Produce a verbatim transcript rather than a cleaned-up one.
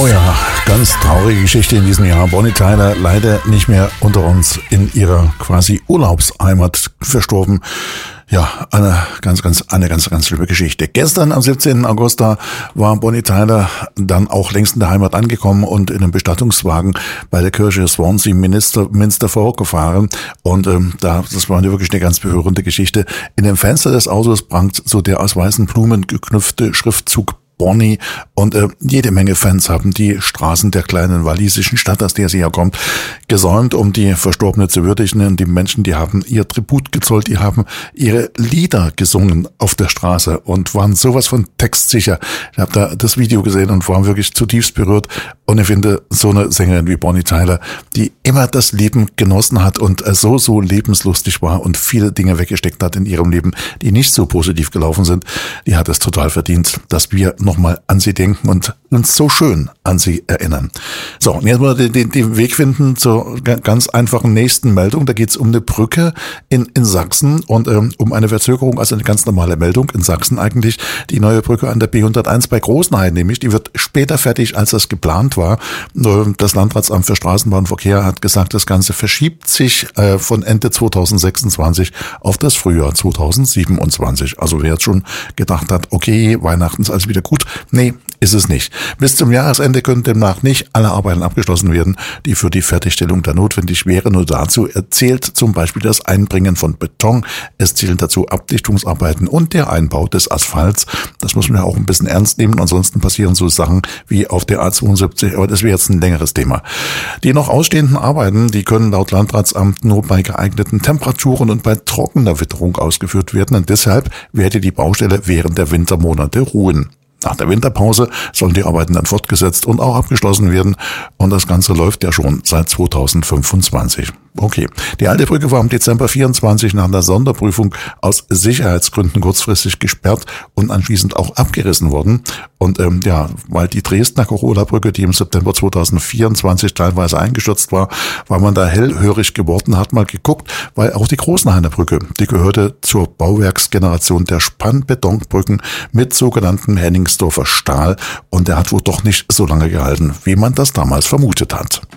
Oh ja, ganz traurige Geschichte in diesem Jahr. Bonnie Tyler leider nicht mehr unter uns, in ihrer quasi Urlaubsheimat verstorben. Ja, eine ganz, ganz, eine ganz, ganz schlimme Geschichte. Gestern am siebzehnten August da war Bonnie Tyler dann auch längst in der Heimat angekommen und in einem Bestattungswagen bei der Kirche Swansea Minster, Minster vorgefahren. Und ähm, da, das war wirklich eine ganz berührende Geschichte. In dem Fenster des Autos prangt so der aus weißen Blumen geknüpfte Schriftzug Bonnie, und äh, jede Menge Fans haben die Straßen der kleinen walisischen Stadt, aus der sie herkommt, gesäumt, um die Verstorbene zu würdigen. Und die Menschen, die haben ihr Tribut gezollt, die haben ihre Lieder gesungen auf der Straße und waren sowas von textsicher. Ich habe da das Video gesehen und war wirklich zutiefst berührt. Und ich finde, so eine Sängerin wie Bonnie Tyler, die immer das Leben genossen hat und äh, so, so lebenslustig war und viele Dinge weggesteckt hat in ihrem Leben, die nicht so positiv gelaufen sind, die hat es total verdient, dass wir nochmal an sie denken und uns so schön an sie erinnern. So, und jetzt mal den, den, den Weg finden zur ganz einfachen nächsten Meldung. Da geht es um eine Brücke in, in Sachsen und ähm, um eine Verzögerung, also eine ganz normale Meldung in Sachsen eigentlich. Die neue Brücke an der B hunderteins bei Großenhain nämlich, die wird später fertig, als das geplant war. Das Landratsamt für Straßenbahnverkehr hat gesagt, das Ganze verschiebt sich äh, von Ende zweitausendsechsundzwanzig auf das Frühjahr zweitausendsiebenundzwanzig. Also wer jetzt schon gedacht hat, okay, Weihnachten ist alles wieder gut, nee, ist es nicht. Bis zum Jahresende können demnach nicht alle Arbeiten abgeschlossen werden, die für die Fertigstellung da notwendig wären. Nur dazu erzählt zum Beispiel das Einbringen von Beton. Es zählen dazu Abdichtungsarbeiten und der Einbau des Asphalts. Das muss man ja auch ein bisschen ernst nehmen. Ansonsten passieren so Sachen wie auf der A zweiundsiebzig, aber das wäre jetzt ein längeres Thema. Die noch ausstehenden Arbeiten, die können laut Landratsamt nur bei geeigneten Temperaturen und bei trockener Witterung ausgeführt werden. Und deshalb werde die Baustelle während der Wintermonate ruhen. Nach der Winterpause sollen die Arbeiten dann fortgesetzt und auch abgeschlossen werden. Und das Ganze läuft ja schon seit zweitausendfünfundzwanzig. Okay. Die alte Brücke war im Dezember vierundzwanzig nach einer Sonderprüfung aus Sicherheitsgründen kurzfristig gesperrt und anschließend auch abgerissen worden. Und ähm, ja, weil die Dresdner Corolla-Brücke, die im September zweitausendvierundzwanzig teilweise eingestürzt war, war man da hellhörig geworden, hat mal geguckt, weil auch die Großenhainer Brücke, die gehörte zur Bauwerksgeneration der Spannbetonbrücken mit sogenannten Henningsdorfer Stahl, und der hat wohl doch nicht so lange gehalten, wie man das damals vermutet hat.